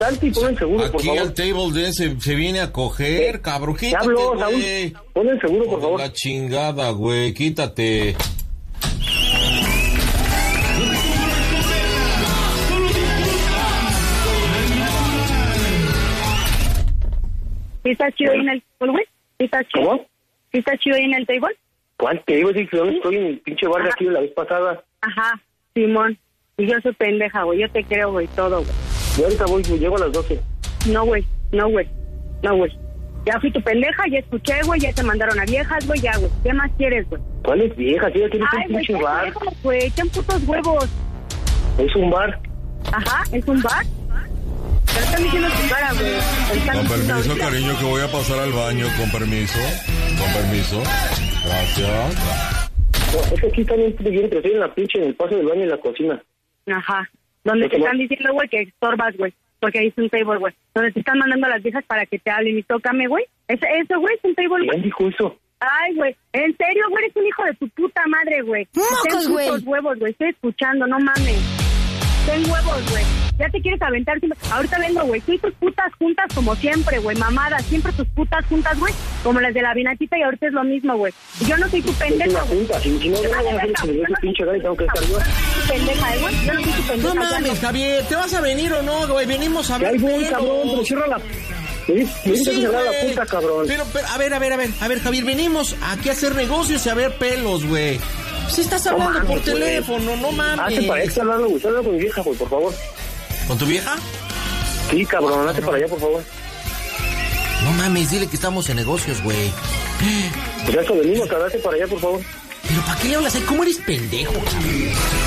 Salte y pon el seguro, por favor. Aquí al table dance se viene a coger, cabrón. Quítate, hablo, güey. Pon el seguro, por favor. La chingada, güey. Quítate. ¿Sí está chido ahí en el table, güey? ¿Sí está chido? ¿Cómo? ¿Sí está chido ahí en el table? ¿Cuál table? Si yo estoy en el pinche bar de aquí de la vez pasada. Ajá, Simón. Y yo soy pendeja, güey. Yo te creo, güey, todo, güey. Yo ahorita voy, llego a las 12. No, güey. No, güey. No, güey. Ya fui tu pendeja, ya escuché, güey. Ya te mandaron a viejas, güey. Ya, güey. ¿Qué más quieres, güey? ¿Cuáles viejas? Ya tienes un Ay, güey, pinche bar. huevos, güey. Echan putos huevos. Es un bar. Ajá, ¿es un bar? Te lo están diciendo en tu cara, güey. Con permiso, cariño, que voy a pasar al baño. Con permiso. Con permiso. Gracias. No, es que aquí también estoy en la pinche, en el paso del baño y la cocina. Ajá. Donde te están diciendo, güey, que estorbas, güey. Porque ahí es un table, güey. Donde te están mandando a las viejas para que te hablen y tócame, güey. Eso, güey, es un table, güey. ¿Quién dijo eso? Ay, güey. En serio, güey, eres un hijo de tu puta madre, güey. ¡Mocos, güey! Ten huevos, güey. Estoy escuchando, no mames. Ten huevos, güey. Ya te quieres aventar siempre. Ahorita vengo, güey. Sí, tus putas juntas como siempre, güey. Mamadas. Siempre tus putas juntas, güey. Como las de la vinatita y ahorita es lo mismo, güey. Yo no soy tu pendeja, güey. Si no, yo no voy a hacer ese pinche gay, tengo que estar yo. Pendeja, güey. Yo no soy tu pendeja. No mames, Javier. ¿Te vas a venir o no, güey? Venimos a ver. Ay, güey, cabrón, pero cierra la... Sí, la puta, cabrón. Pero, a ver, Javier, venimos aquí a hacer negocios y a ver pelos, güey. Si estás hablando no mames, por teléfono, no mames. Hazte para allá, está hablando, güey. Está hablando con mi vieja, güey, por favor. ¿Con tu vieja? Sí, cabrón, hazte para allá, por favor. No mames, dile que estamos en negocios, güey. Pues eso venimos, cabrón, hazte para allá, por favor. Pero ¿para qué le hablas ahí? ¿Cómo eres pendejo, cabrón?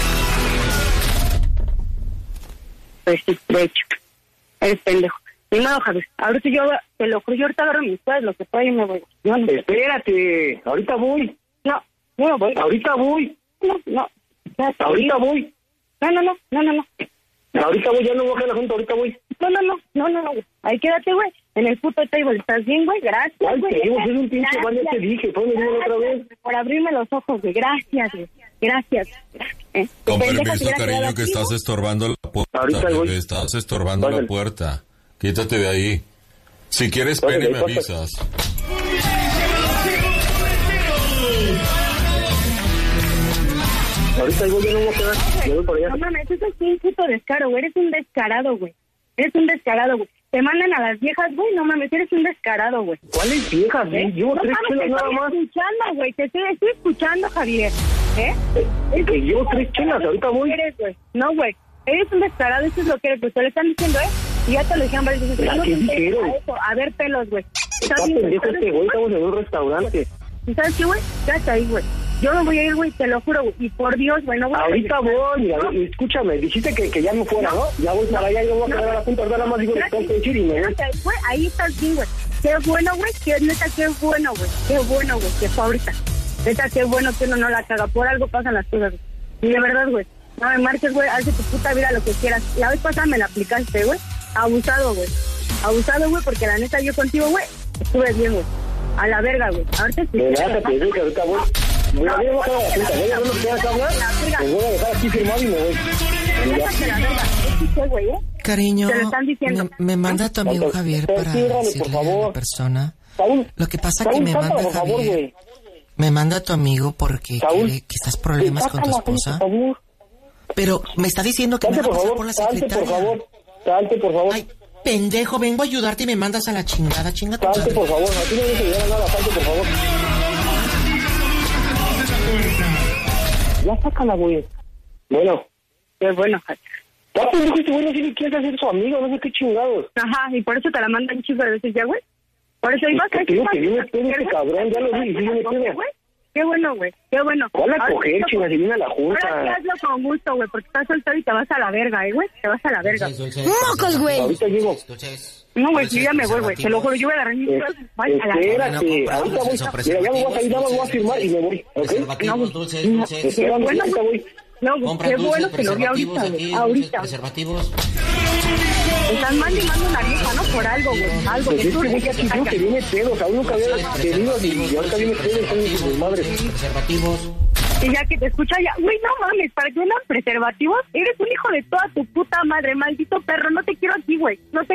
Pues sí, de hecho, eres pendejo. Ni modo, Javier. Ahorita yo, te lo juro, yo ahorita agarro mis cosas, lo que pueda y me voy. No, espérate, ahorita voy. No voy. Ahorita voy. No. Ahorita voy. No. Ahorita voy, ya no voy a quedar la junta, ahorita voy. No, güey. Ahí quédate, güey. En el puto table. ¿Estás bien, güey? Gracias, güey. Ay, es un pinche bar, ya te dije. ¿Puedes venir otra vez? Por abrirme los ojos, güey. Gracias, güey. Gracias. Con permiso, cariño, que estás estorbando la puerta. Ahorita voy. Estás estorbando la puerta. Quítate de ahí. Si quieres pene, me avisas. Ahorita yo no voy a quedar. Yo voy por allá. No mames, eso es un puto descaro, güey. Eres un descarado, güey. Te mandan a las viejas, güey. No mames, eres un descarado, güey. ¿Cuáles viejas, güey? Llevo 3 chelas nada más. Te estoy escuchando, güey. Te estoy escuchando, Javier. Es que llevo 3 chelas, ahorita voy. Eres, güey. No, güey. Eres un descarado, eso es lo que eres, pues te lo están diciendo, Y ya te lo dijeron varias veces. A ver pelos, güey. Está pendejo este güey, estamos en un restaurante. ¿Y sabes qué, güey? Ya está ahí, güey. Yo no voy a ir, güey, te lo juro, güey. Y por Dios, güey, no voy a ir. Ahorita voy, ¿no? Escúchame, dijiste que ya no fuera, ¿no? Ya voy para allá y yo voy a quedar a la punta, nada más digo, le tengo que decir y me voy. Ahí está el fin, güey. Qué bueno, güey, neta, qué bueno, güey. Qué bueno, güey, que fue ahorita. Neta, qué bueno que uno no la caga. Por algo pasan las cosas, güey. Y de verdad, güey. No me marques, güey, haz de tu puta vida lo que quieras. La vez pasada me la aplicaste, güey. Abusado, güey, porque la neta yo contigo, güey, estuve bien, güey. A la verga, güey. Ahorita estoy... que ahorita voy. Voy a ver lo que quieras hablar. Te voy a dejar aquí firmado y me voy. Cariño, me manda tu amigo Javier para decirle a la persona. Lo que pasa que me manda Javier. Me manda tu amigo porque quiere que estás problemas con tu esposa. Pero me está diciendo que me va a pasar por la secretaria. Salte, por favor. Ay, pendejo, vengo a ayudarte y me mandas a la chingada. Chinga tu madre. Salte, por favor. Aquí no me dice nada. Salte, por favor. Ya sácala, güey. Bueno. Qué bueno, ya pendejo, este güey no tiene que hacer su amigo, no sé qué chingados. Ajá, y por eso te la mandan chicos de veces ya, güey. Por eso ibas a... que viene pedo este cabrón, ya lo vi, sí viene pedo. Qué bueno, güey, qué bueno. Hola, coger, chingas, y viene a la junta. Ahora sí hazlo con gusto, güey, porque estás soltero y te vas a la verga, güey. Te vas a la verga. ¡Mocos, güey! Ahorita llego. No, güey, yo ya me voy, güey. Te lo juro, yo voy a agarrar mis cosas. Espérate, ahorita voy. Mira, ya me voy a salir, nada más voy a firmar y me voy, ¿ok? Preservativos, dulces. Espérame, ahorita voy. No, qué bueno que lo vi ahorita, güey. Ahorita. Preservativos. Están mandando una vieja, ¿no? Por algo, güey. Algo que tú... Pues es que aquí que viene pedo, o sea, nunca había tenido y ahorita viene pedo y son sus madres. Preservativos. Y ya que te escucha ya, güey, no mames, ¿para qué andan preservativos? Eres un hijo de toda tu puta madre, maldito perro, no te quiero aquí, güey. No te